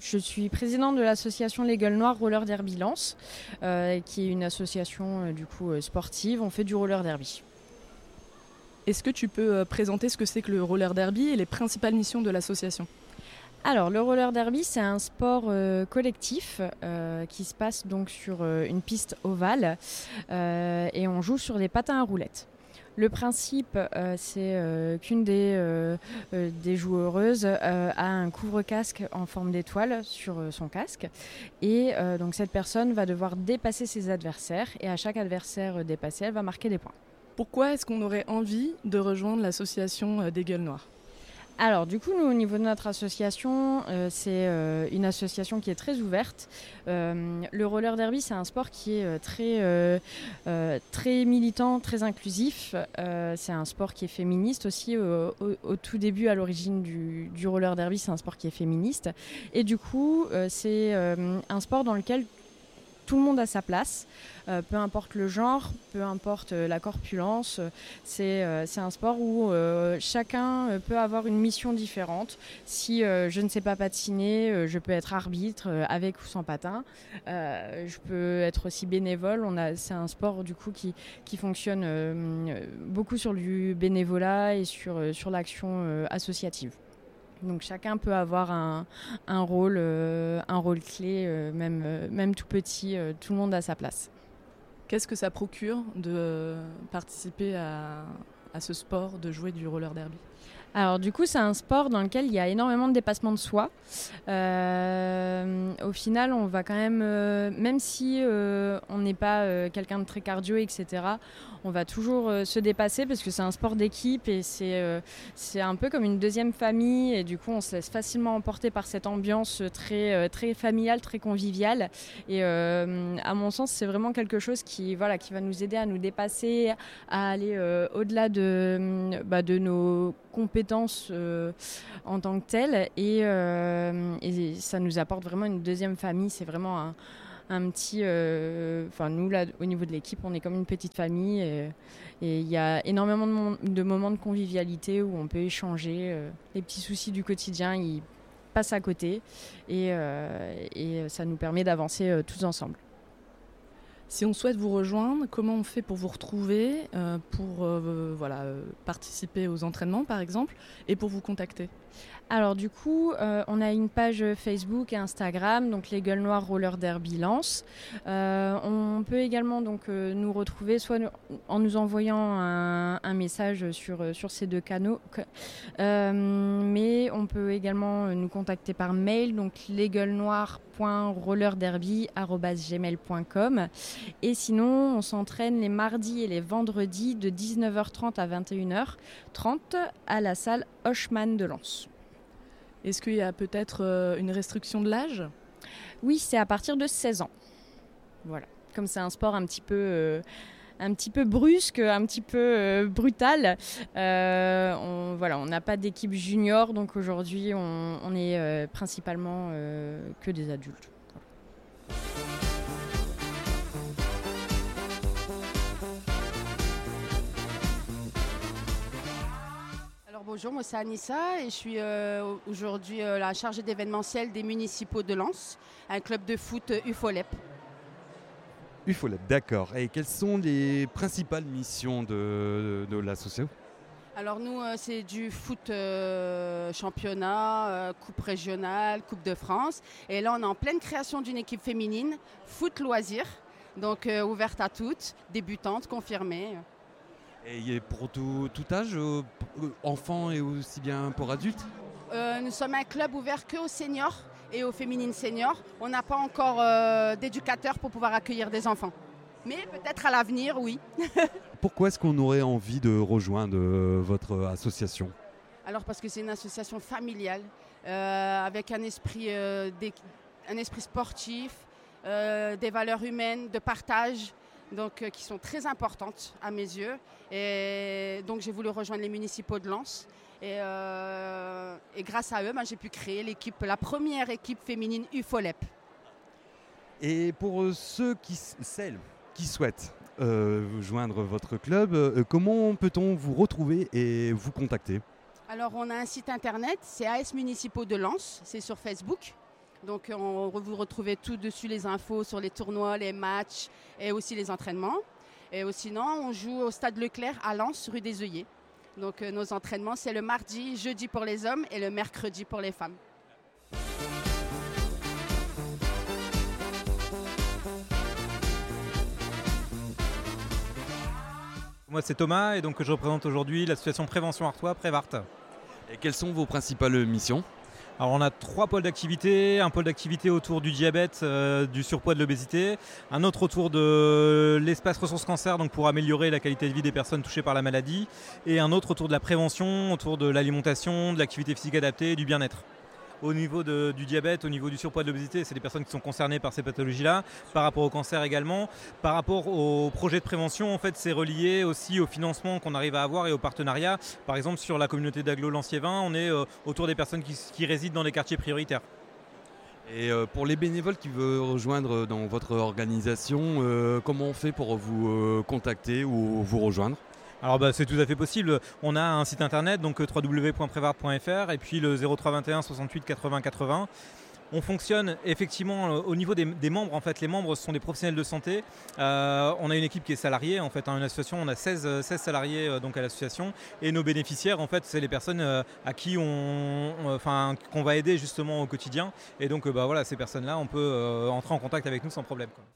Je suis présidente de l'association Les Gueules Noires Roller Derby Lens, qui est une association sportive. On fait du roller derby. Est-ce que tu peux présenter ce que c'est que le roller derby et les principales missions de l'association ? Alors, le roller derby, c'est un sport collectif qui se passe donc sur une piste ovale et on joue sur des patins à roulettes. Le principe, c'est qu'une des joueuses a un couvre-casque en forme d'étoile sur son casque. Et donc cette personne va devoir dépasser ses adversaires. Et à chaque adversaire dépassé, elle va marquer des points. Pourquoi est-ce qu'on aurait envie de rejoindre l'association des Gueules Noires ? Alors du coup, nous, au niveau de notre association, c'est une association qui est très ouverte. Le roller derby, c'est un sport qui est très militant, très inclusif. C'est un sport qui est féministe aussi. Au tout début, à l'origine du roller derby, c'est un sport qui est féministe. Et du coup, c'est un sport dans lequel tout le monde a sa place, peu importe le genre, peu importe la corpulence. C'est un sport où chacun peut avoir une mission différente. Si je ne sais pas patiner, je peux être arbitre avec ou sans patin. Je peux être aussi bénévole. C'est un sport du coup qui fonctionne beaucoup sur du bénévolat et sur l'action associative. Donc chacun peut avoir un rôle clé, même tout petit, tout le monde a sa place. Qu'est-ce que ça procure de participer à ce sport, de jouer du roller derby ? Alors du coup, c'est un sport dans lequel il y a énormément de dépassement de soi. Au final, on va quand même si on n'est pas quelqu'un de très cardio, etc., on va toujours se dépasser parce que c'est un sport d'équipe et c'est un peu comme une deuxième famille. Et du coup, on se laisse facilement emporter par cette ambiance très familiale, très conviviale. Et à mon sens, c'est vraiment quelque chose qui va nous aider à nous dépasser, à aller au-delà de nos compétences en tant que telles et ça nous apporte vraiment une deuxième famille. C'est vraiment un petit nous là au niveau de l'équipe, on est comme une petite famille et il y a énormément de moments de convivialité où on peut échanger les petits soucis du quotidien, ils passent à côté et ça nous permet d'avancer tous ensemble. Si on souhaite vous rejoindre, comment on fait pour vous retrouver, pour participer aux entraînements par exemple, et pour vous contacter ? Alors du coup, on a une page Facebook et Instagram, donc les Gueules Noires Roller Derby Lens. On peut également donc nous retrouver soit en nous envoyant un message sur ces deux canaux, mais on peut également nous contacter par mail, donc lesgueulesnoires.rollerderby@gmail.com. Et sinon, on s'entraîne les mardis et les vendredis de 19h30 à 21h30 à la salle Hochmann de Lens. Est-ce qu'il y a peut-être une restriction de l'âge ? Oui, c'est à partir de 16 ans. Voilà. Comme c'est un sport un petit peu brusque, un petit peu brutal. On n'a pas d'équipe junior, donc aujourd'hui on est principalement que des adultes. Bonjour, moi c'est Anissa et je suis aujourd'hui la chargée d'événementiel des municipaux de Lens, un club de foot UFOLEP. UFOLEP, d'accord. Et quelles sont les principales missions de l'association ? Alors nous, c'est du foot championnat, coupe régionale, coupe de France. Et là, on est en pleine création d'une équipe féminine, foot loisirs, donc ouverte à toutes, débutantes, confirmées. Et pour tout âge, enfants et aussi bien pour adultes ? Nous sommes un club ouvert que aux seniors et aux féminines seniors. On n'a pas encore d'éducateurs pour pouvoir accueillir des enfants. Mais peut-être à l'avenir, oui. Pourquoi est-ce qu'on aurait envie de rejoindre votre association ? Alors parce que c'est une association familiale avec un esprit sportif, des valeurs humaines, de partage. Donc, qui sont très importantes à mes yeux. Et donc, j'ai voulu rejoindre les municipaux de Lens. Et grâce à eux, j'ai pu créer la première équipe féminine UFOLEP. Et pour celles qui souhaitent joindre votre club, comment peut-on vous retrouver et vous contacter ? Alors, on a un site internet, c'est AS Municipaux de Lens, c'est sur Facebook. Donc vous retrouvez tout dessus, les infos sur les tournois, les matchs et aussi les entraînements. Et sinon, on joue au Stade Leclerc à Lens, rue des Œillets. Donc nos entraînements, c'est le mardi, jeudi pour les hommes et le mercredi pour les femmes. Moi c'est Thomas et donc je représente aujourd'hui l'association Prévention Artois, Prévart. Et quelles sont vos principales missions? Alors on a 3 pôles d'activité, un pôle d'activité autour du diabète, du surpoids, de l'obésité, un autre autour de l'espace ressources cancer, donc pour améliorer la qualité de vie des personnes touchées par la maladie, et un autre autour de la prévention, autour de l'alimentation, de l'activité physique adaptée et du bien-être. Au niveau du diabète, au niveau du surpoids, de l'obésité, c'est des personnes qui sont concernées par ces pathologies-là. Par rapport au cancer également. Par rapport au projet de prévention, en fait, c'est relié aussi au financement qu'on arrive à avoir et au partenariat. Par exemple, sur la communauté d'Aglo Lanciévin, on est autour des personnes qui résident dans les quartiers prioritaires. Et pour les bénévoles qui veulent rejoindre dans votre organisation, comment on fait pour vous contacter ou vous rejoindre? Alors c'est tout à fait possible. On a un site internet, donc www.prevart.fr, et puis le 03 21 68 80 80. On fonctionne effectivement au niveau des membres. En fait, les membres sont des professionnels de santé. On a une équipe qui est salariée. En fait, une association, on a 16 salariés donc à l'association. Et nos bénéficiaires, en fait, c'est les personnes à qui qu'on va aider justement au quotidien. Et donc, voilà, ces personnes-là, on peut entrer en contact avec nous sans problème, quoi.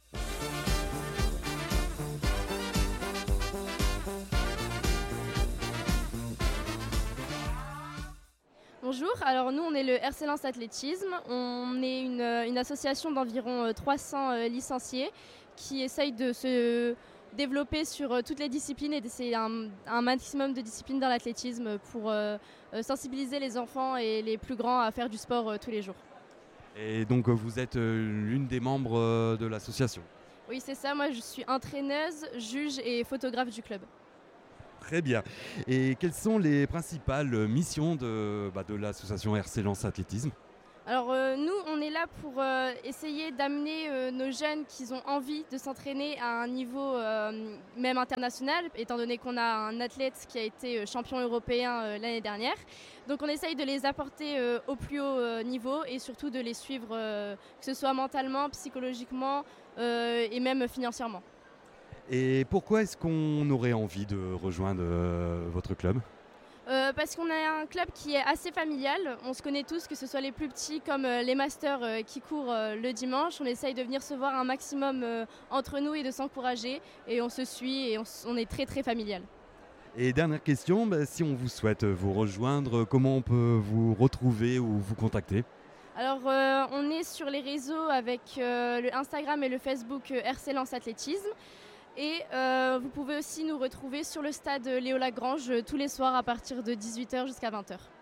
Bonjour, alors nous on est le RC Lens Athlétisme, on est une association d'environ 300 licenciés qui essaye de se développer sur toutes les disciplines et d'essayer un maximum de disciplines dans l'athlétisme pour sensibiliser les enfants et les plus grands à faire du sport tous les jours. Et donc vous êtes l'une des membres de l'association? Oui c'est ça, moi je suis entraîneuse, juge et photographe du club. Très bien. Et quelles sont les principales missions de l'association RC Lens Athlétisme? Alors nous, on est là pour essayer d'amener nos jeunes qui ont envie de s'entraîner à un niveau même international, étant donné qu'on a un athlète qui a été champion européen l'année dernière. Donc on essaye de les apporter au plus haut niveau et surtout de les suivre, que ce soit mentalement, psychologiquement et même financièrement. Et pourquoi est-ce qu'on aurait envie de rejoindre votre club? Parce qu'on a un club qui est assez familial, on se connaît tous, que ce soit les plus petits comme les masters qui courent le dimanche. On essaye de venir se voir un maximum entre nous et de s'encourager et on se suit et on est très très familial. Et dernière question, si on vous souhaite vous rejoindre, comment on peut vous retrouver ou vous contacter? Alors on est sur les réseaux avec le Instagram et le Facebook RC Lens Athlétisme. Et vous pouvez aussi nous retrouver sur le stade Léo Lagrange tous les soirs à partir de 18h jusqu'à 20h.